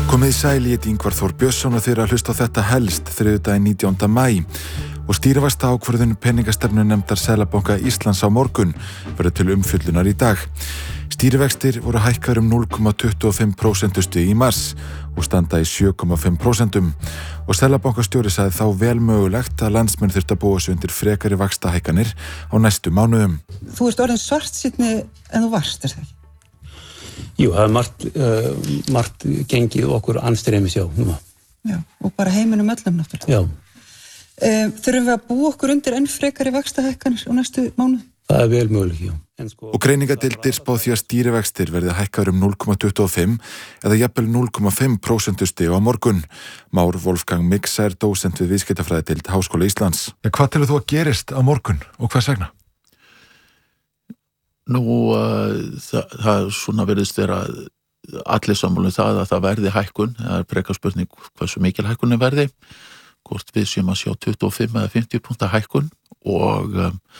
Komið sæl, ég Ingvar Þór Björnsson og þeir að hlusta á þetta helst þriðjudaginn 19. maí og stýrivaxta ákvörðun peningastefnunefndar Seðlabanka Íslands á morgun verður til umfjöllunar í dag. Stýrivextir voru hækkaðir 0,25% í mars og standa í 7,5% og Seðlabankastjóri sagði þá vel mögulegt að landsmenn þurftu að búa sig undir frekari vaxtahækkanir á næstu mánuðum. Þú ert orðin svartsýnni en þú varst, það ekki? Jú, það margt gengið okkur anstreymis núna. Já, og bara heiminum öllum náttúrulega. Já. Þurfum við að búa okkur undir enn frekari vaxtahækkanir á næstu mánuð? Það vel möguleg, já. Og greiningadeildir spá því að stýrivextir verði hækkaðir 0,25 eða jafnvel 0,5% á morgun. Már Wolfgang Mixa dósent við viðskiptafræðideild Háskóla Íslands. Hvað telur þú að gerist á morgun og hvers vegna? Nú, það svona virðist vera allir sammála það að það verði hækkun. Það er frekar spurning hversu mikil hækkunin verði. Hvort við séum að sjá 25 eða 50 punkta hækkun og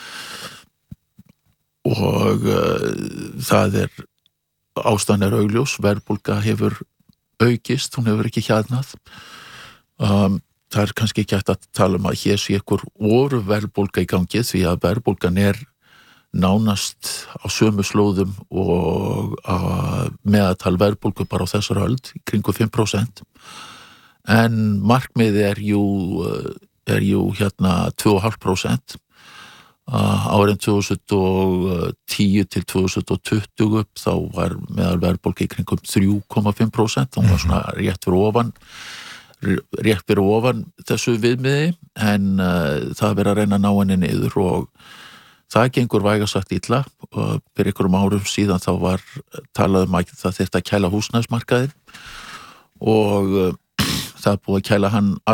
það ástæðan er augljós, verðbólga hefur aukist, hún hefur ekki hjaðnað. Það er kannski ekki hægt að tala að hér sé ykkur verðbólga í gangi því að verðbólgan er nánast á sömu slóðum og meðaltal verðbólgu bara á þessar öld, í kringu 5%. En markmiðið er jú 2,5%. Árin 2010 til 2020 þá var meðal verðbólga í kringum 3,5%. Hún var svona rétt fyrir ofan þessu viðmiði, en það verið að reyna að ná henni niður og það gengur vægast sagt illa og fyrir einhverjum árum síðan þá var talað að það þyrfti að kæla húsnæðismarkaðinn og það er búið að kæla hann